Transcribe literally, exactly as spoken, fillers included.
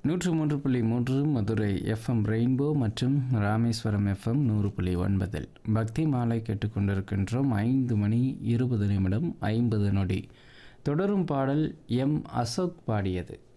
நூற்று மூன்று புள்ளி மூன்று மதுரை எஃப்எம் ரெயின்போ மற்றும் ராமேஸ்வரம் எஃப்எம் நூறு புள்ளி ஒன்பதில் பக்தி மாலை கேட்டுக்கொண்டிருக்கின்றோம். ஐந்து மணி இருபது நிமிடம் ஐம்பது நொடி. தொடரும் பாடல் எம் அசோக் பாடியது.